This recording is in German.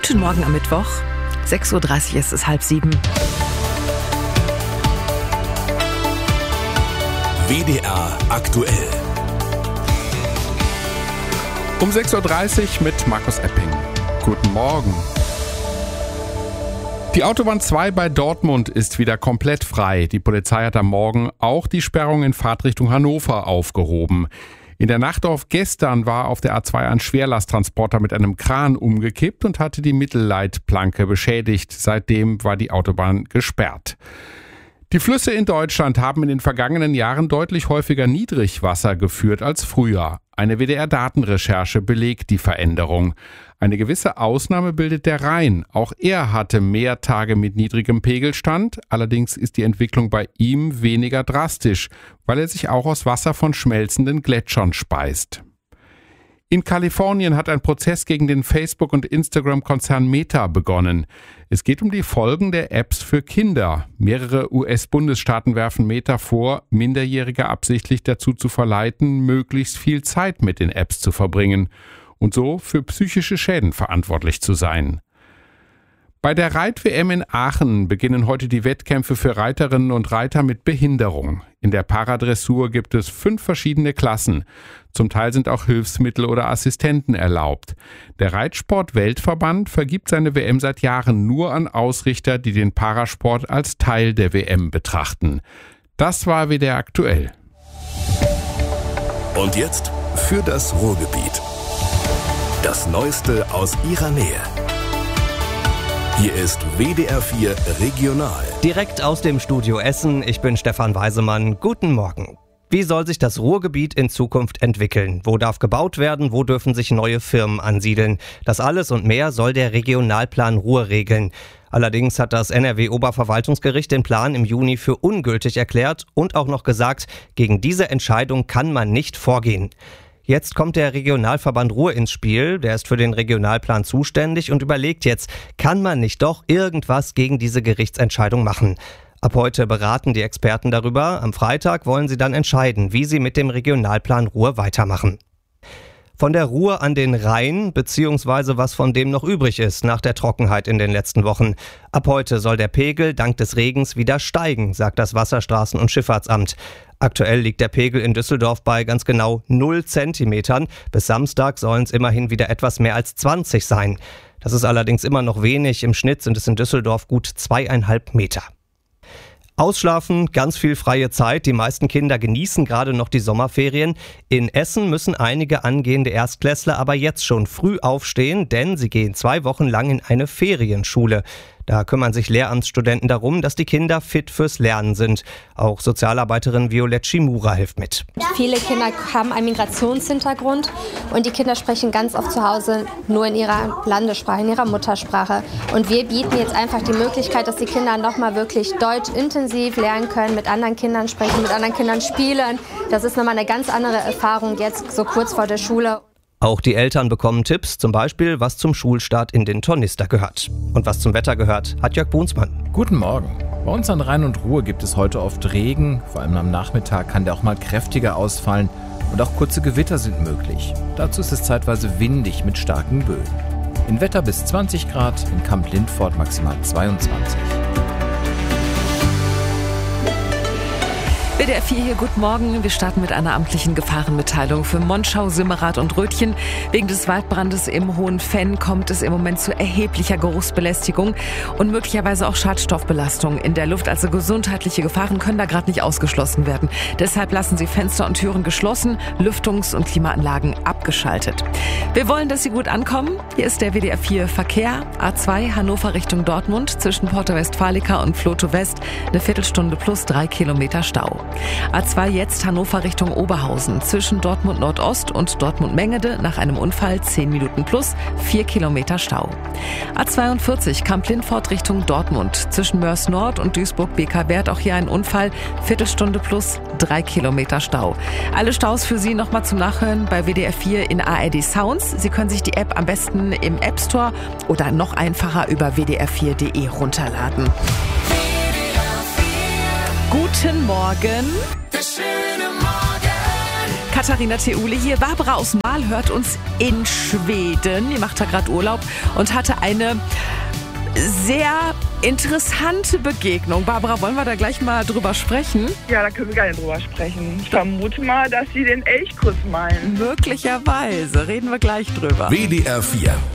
Guten Morgen am Mittwoch. 6.30 Uhr ist es 6:30. WDR aktuell. Um 6.30 Uhr mit Markus Epping. Guten Morgen. Die Autobahn 2 bei Dortmund ist wieder komplett frei. Die Polizei hat am Morgen auch die Sperrung in Fahrtrichtung Hannover aufgehoben. In der Nacht auf gestern war auf der A2 ein Schwerlasttransporter mit einem Kran umgekippt und hatte die Mittelleitplanke beschädigt. Seitdem war die Autobahn gesperrt. Die Flüsse in Deutschland haben in den vergangenen Jahren deutlich häufiger Niedrigwasser geführt als früher. Eine WDR-Datenrecherche belegt die Veränderung. Eine gewisse Ausnahme bildet der Rhein. Auch er hatte mehr Tage mit niedrigem Pegelstand. Allerdings ist die Entwicklung bei ihm weniger drastisch, weil er sich auch aus Wasser von schmelzenden Gletschern speist. In Kalifornien hat ein Prozess gegen den Facebook- und Instagram-Konzern Meta begonnen. Es geht um die Folgen der Apps für Kinder. Mehrere US-Bundesstaaten werfen Meta vor, Minderjährige absichtlich dazu zu verleiten, möglichst viel Zeit mit den Apps zu verbringen und so für psychische Schäden verantwortlich zu sein. Bei der Reit-WM in Aachen beginnen heute die Wettkämpfe für Reiterinnen und Reiter mit Behinderung. In der Paradressur gibt es 5 verschiedene Klassen. Zum Teil sind auch Hilfsmittel oder Assistenten erlaubt. Der Reitsport-Weltverband vergibt seine WM seit Jahren nur an Ausrichter, die den Parasport als Teil der WM betrachten. Das war WDR aktuell. Und jetzt für das Ruhrgebiet. Das Neueste aus ihrer Nähe. Hier ist WDR 4 Regional. Direkt aus dem Studio Essen, ich bin Stefan Weisemann. Guten Morgen. Wie soll sich das Ruhrgebiet in Zukunft entwickeln? Wo darf gebaut werden? Wo dürfen sich neue Firmen ansiedeln? Das alles und mehr soll der Regionalplan Ruhr regeln. Allerdings hat das NRW-Oberverwaltungsgericht den Plan im Juni für ungültig erklärt und auch noch gesagt, gegen diese Entscheidung kann man nicht vorgehen. Jetzt kommt der Regionalverband Ruhr ins Spiel, der ist für den Regionalplan zuständig und überlegt jetzt, kann man nicht doch irgendwas gegen diese Gerichtsentscheidung machen? Ab heute beraten die Experten darüber, am Freitag wollen sie dann entscheiden, wie sie mit dem Regionalplan Ruhr weitermachen. Von der Ruhr an den Rhein, beziehungsweise was von dem noch übrig ist nach der Trockenheit in den letzten Wochen. Ab heute soll der Pegel dank des Regens wieder steigen, sagt das Wasserstraßen- und Schifffahrtsamt. Aktuell liegt der Pegel in Düsseldorf bei ganz genau 0 Zentimetern. Bis Samstag sollen es immerhin wieder etwas mehr als 20 sein. Das ist allerdings immer noch wenig. Im Schnitt sind es in Düsseldorf gut 2,5 Meter. Ausschlafen, ganz viel freie Zeit. Die meisten Kinder genießen gerade noch die Sommerferien. In Essen müssen einige angehende Erstklässler aber jetzt schon früh aufstehen, denn sie gehen 2 Wochen lang in eine Ferienschule. Da kümmern sich Lehramtsstudenten darum, dass die Kinder fit fürs Lernen sind. Auch Sozialarbeiterin Violette Schimura hilft mit. Viele Kinder haben einen Migrationshintergrund und die Kinder sprechen ganz oft zu Hause nur in ihrer Landessprache, in ihrer Muttersprache. Und wir bieten jetzt einfach die Möglichkeit, dass die Kinder nochmal wirklich Deutsch intensiv lernen können, mit anderen Kindern sprechen, mit anderen Kindern spielen. Das ist nochmal eine ganz andere Erfahrung jetzt so kurz vor der Schule. Auch die Eltern bekommen Tipps, zum Beispiel, was zum Schulstart in den Tornister gehört. Und was zum Wetter gehört, hat Jörg Bunsmann. Guten Morgen. Bei uns an Rhein und Ruhr gibt es heute oft Regen. Vor allem am Nachmittag kann der auch mal kräftiger ausfallen. Und auch kurze Gewitter sind möglich. Dazu ist es zeitweise windig mit starken Böen. In Wetter bis 20 Grad, in Kamp-Lindfort maximal 22. WDR 4 hier, guten Morgen. Wir starten mit einer amtlichen Gefahrenmitteilung für Monschau, Simmerath und Rötchen. Wegen des Waldbrandes im Hohenfenn kommt es im Moment zu erheblicher Geruchsbelästigung und möglicherweise auch Schadstoffbelastung in der Luft. Also gesundheitliche Gefahren können da gerade nicht ausgeschlossen werden. Deshalb lassen Sie Fenster und Türen geschlossen, Lüftungs- und Klimaanlagen abgeschaltet. Wir wollen, dass Sie gut ankommen. Hier ist der WDR 4 Verkehr. A2 Hannover Richtung Dortmund zwischen Porta Westfalica und Floto West. Eine Viertelstunde plus 3 Kilometer Stau. A2 jetzt Hannover Richtung Oberhausen. Zwischen Dortmund Nordost und Dortmund Mengede nach einem Unfall 10 Minuten plus 4 Kilometer Stau. A42 Kamp-Lindfort Richtung Dortmund. Zwischen Mörs Nord und Duisburg-Beker-Wert auch hier ein Unfall. Viertelstunde plus 3 Kilometer Stau. Alle Staus für Sie nochmal zum Nachhören bei WDR 4 in ARD Sounds. Sie können sich die App am besten im App Store oder noch einfacher über wdr4.de runterladen. Guten Morgen. Der schöne Morgen. Katharina Theule hier. Barbara aus Marl hört uns in Schweden. Die macht da gerade Urlaub und hatte eine sehr interessante Begegnung. Barbara, wollen wir da gleich mal drüber sprechen? Ja, da können wir gerne drüber sprechen. Ich vermute mal, dass Sie den Elchkuss meinen. Möglicherweise. Reden wir gleich drüber. WDR 4